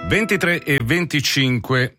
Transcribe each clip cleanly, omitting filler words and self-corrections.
23:25.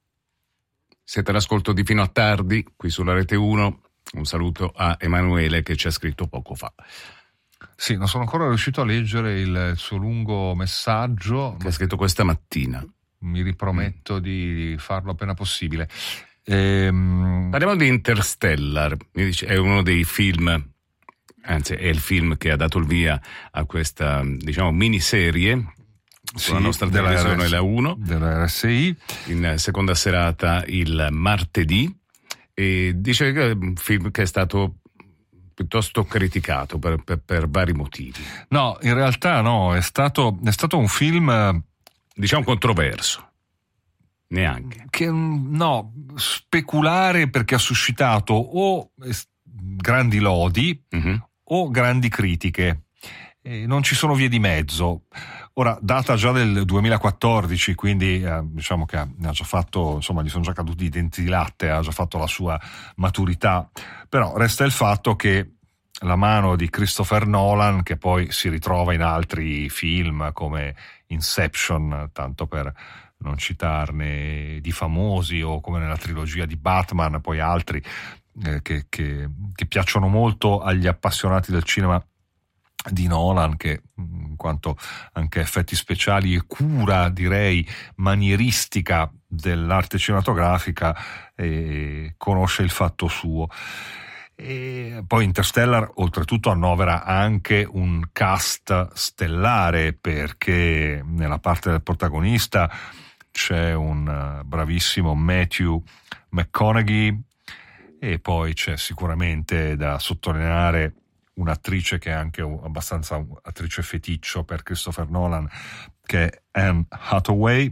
Siete all'ascolto di Fino a Tardi, qui sulla Rete 1. Un saluto a Emanuele che ci ha scritto poco fa. Sì, non sono ancora riuscito a leggere il suo lungo messaggio. Che ha scritto questa mattina. Mi riprometto di farlo appena possibile. Parliamo di Interstellar. Mi dice, è uno dei film, anzi è il film che ha dato il via a questa, diciamo, miniserie sulla nostra televisione, la 1 della RSI, in seconda serata il martedì, e dice che è un film che è stato piuttosto criticato per vari motivi. No, in realtà no, è stato un film, diciamo, controverso. Neanche. No, speculare, perché ha suscitato o grandi lodi o grandi critiche. Non ci sono vie di mezzo. Ora, data già del 2014, quindi diciamo che ha già fatto, insomma, gli sono già caduti i denti di latte, ha già fatto la sua maturità, però resta il fatto che la mano di Christopher Nolan, che poi si ritrova in altri film come Inception, tanto per non citarne di famosi, o come nella trilogia di Batman, poi altri che piacciono molto agli appassionati del cinema di Nolan, che in quanto anche effetti speciali e cura, direi, manieristica dell'arte cinematografica, conosce il fatto suo. E poi Interstellar oltretutto annovera anche un cast stellare, perché nella parte del protagonista c'è un bravissimo Matthew McConaughey, e poi c'è sicuramente da sottolineare un'attrice che è anche abbastanza attrice feticcio per Christopher Nolan, che è Anne Hathaway,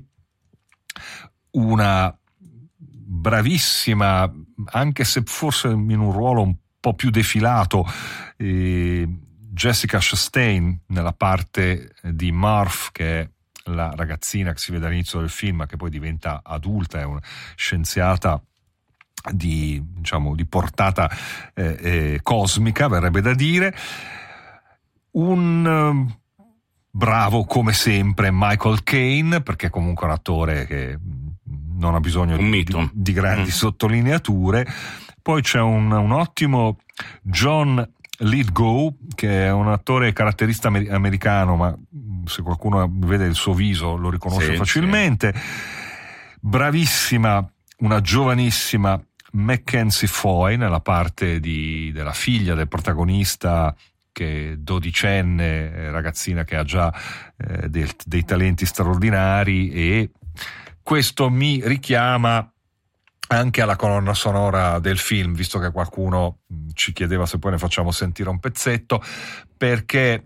una bravissima, anche se forse in un ruolo un po' più defilato, Jessica Chastain nella parte di Marv, che è la ragazzina che si vede all'inizio del film, che poi diventa adulta, è una scienziata di portata cosmica, verrebbe da dire. Un bravo come sempre Michael Caine, perché comunque è un attore che non ha bisogno di grandi sottolineature. Poi c'è un ottimo John Lithgow, che è un attore caratterista americano, ma se qualcuno vede il suo viso lo riconosce facilmente. Sì. Bravissima una giovanissima Mackenzie Foy nella parte della figlia del protagonista, che è dodicenne, ragazzina che ha già dei talenti straordinari, e questo mi richiama anche alla colonna sonora del film, visto che qualcuno ci chiedeva se poi ne facciamo sentire un pezzetto, perché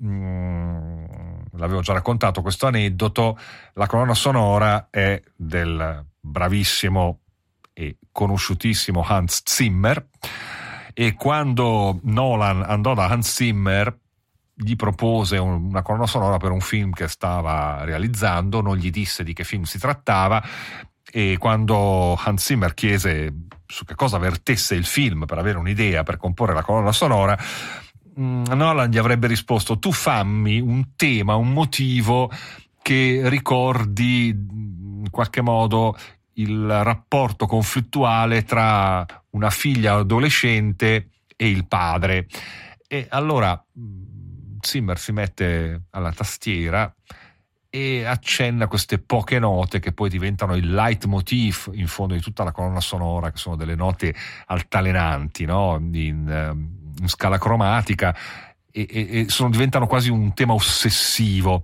l'avevo già raccontato questo aneddoto. La colonna sonora è del bravissimo e conosciutissimo Hans Zimmer, e quando Nolan andò da Hans Zimmer gli propose una colonna sonora per un film che stava realizzando, non gli disse di che film si trattava, e quando Hans Zimmer chiese su che cosa vertesse il film per avere un'idea per comporre la colonna sonora, Nolan gli avrebbe risposto: tu fammi un tema, un motivo che ricordi in qualche modo il rapporto conflittuale tra una figlia adolescente e il padre. E allora Zimmer si mette alla tastiera e accenna queste poche note che poi diventano il leitmotiv in fondo di tutta la colonna sonora, che sono delle note altalenanti, no? in scala cromatica, e diventano quasi un tema ossessivo.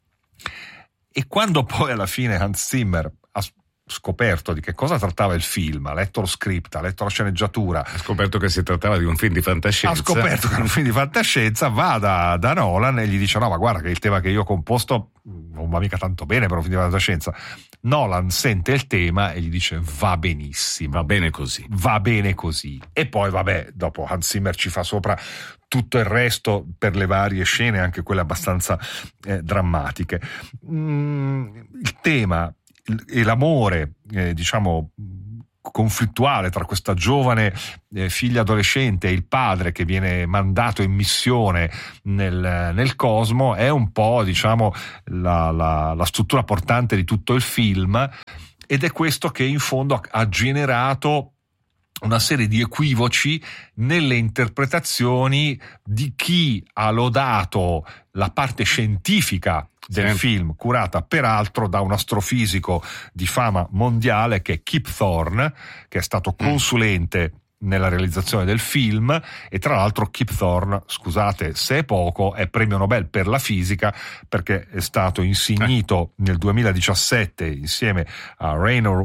E quando poi alla fine Hans Zimmer ha scoperto di che cosa trattava il film, ha letto lo script, ha letto la sceneggiatura, ha scoperto che si trattava di un film di fantascienza, va da Nolan e gli dice: no, ma guarda che il tema che io ho composto non va mica tanto bene per un film di fantascienza. Nolan sente il tema e gli dice: va benissimo, va bene così. E poi vabbè, dopo Hans Zimmer ci fa sopra tutto il resto per le varie scene, anche quelle abbastanza drammatiche. Il tema e l'amore, conflittuale tra questa giovane figlia adolescente e il padre che viene mandato in missione nel cosmo è un po', diciamo, la struttura portante di tutto il film, ed è questo che in fondo ha generato una serie di equivoci nelle interpretazioni di chi ha lodato la parte scientifica del film, curata peraltro da un astrofisico di fama mondiale che è Kip Thorne, che è stato consulente nella realizzazione del film, e tra l'altro Kip Thorne, scusate se è poco, è premio Nobel per la fisica, perché è stato insignito nel 2017 insieme a Raynor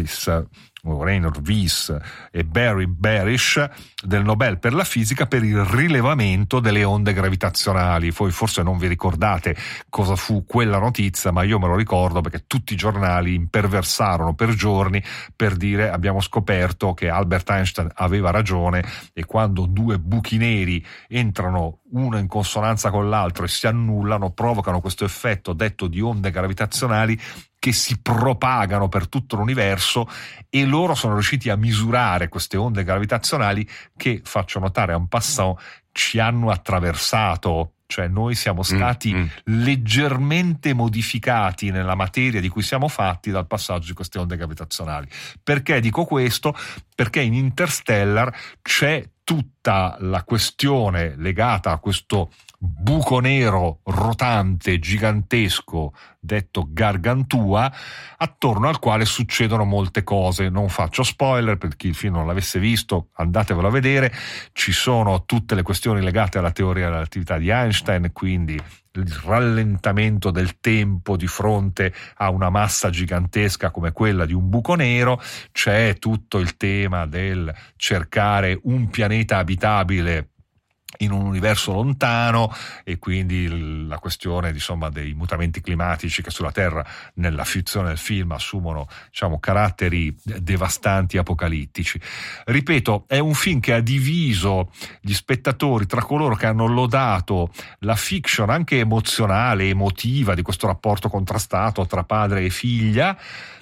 Weiss e Barry Barish del Nobel per la fisica per il rilevamento delle onde gravitazionali. Voi forse non vi ricordate cosa fu quella notizia, ma io me lo ricordo perché tutti i giornali imperversarono per giorni per dire: abbiamo scoperto che Albert Einstein aveva ragione, e quando due buchi neri entrano uno in consonanza con l'altro e si annullano, provocano questo effetto detto di onde gravitazionali che si propagano per tutto l'universo, e loro sono riusciti a misurare queste onde gravitazionali che, faccio notare en passant, ci hanno attraversato, cioè noi siamo stati leggermente modificati nella materia di cui siamo fatti dal passaggio di queste onde gravitazionali. Perché dico questo? Perché in Interstellar c'è tutta la questione legata a questo buco nero rotante gigantesco detto Gargantua, attorno al quale succedono molte cose. Non faccio spoiler per chi il film non l'avesse visto, andatevelo a vedere. Ci sono tutte le questioni legate alla teoria della relatività di Einstein, quindi il rallentamento del tempo di fronte a una massa gigantesca come quella di un buco nero. C'è tutto il tema del cercare un pianeta abitabile in un universo lontano, e quindi la questione, insomma, dei mutamenti climatici che sulla Terra nella fizione del film assumono, diciamo, caratteri devastanti, apocalittici. Ripeto, è un film che ha diviso gli spettatori tra coloro che hanno lodato la fiction anche emozionale, emotiva, di questo rapporto contrastato tra padre e figlia,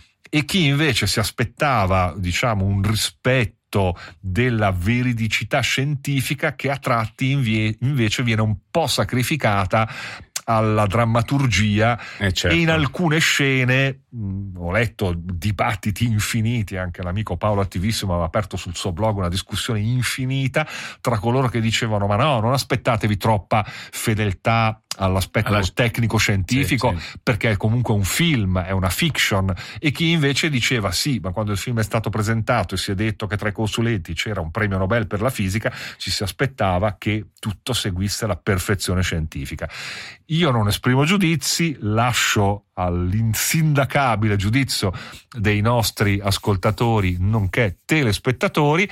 e chi invece si aspettava, diciamo, un rispetto della veridicità scientifica che a tratti invece viene un po' sacrificata alla drammaturgia, certo. E in alcune scene ho letto dibattiti infiniti, anche l'amico Paolo Attivissimo aveva aperto sul suo blog una discussione infinita tra coloro che dicevano: ma no, non aspettatevi troppa fedeltà all'aspetto tecnico-scientifico, sì. Perché è comunque un film, è una fiction, e chi invece diceva: sì, ma quando il film è stato presentato e si è detto che tra i consulenti c'era un premio Nobel per la fisica, ci si aspettava che tutto seguisse la perfezione scientifica. Io non esprimo giudizi, lascio all'insindacabile giudizio dei nostri ascoltatori nonché telespettatori.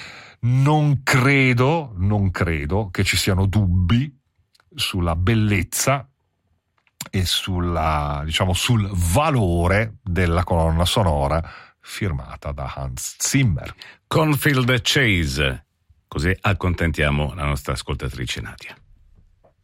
Non credo che ci siano dubbi sulla bellezza e sul valore della colonna sonora firmata da Hans Zimmer. Cornfield Chase, così accontentiamo la nostra ascoltatrice Nadia.